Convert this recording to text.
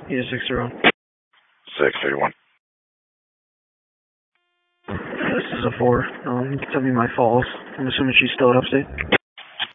He's 631. 631. This is a 4. You can tell me my falls. I'm assuming she's still at upstate.